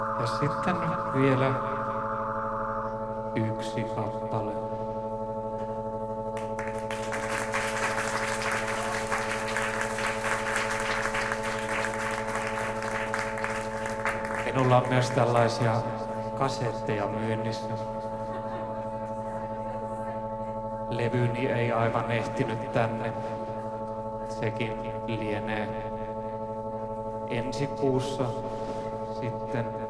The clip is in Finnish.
Ja sitten vielä yksi kappale. Minulla on myös tällaisia kasetteja myynnissä. Levyni ei aivan ehtinyt tänne. Sekin lienee ensi kuussa sitten.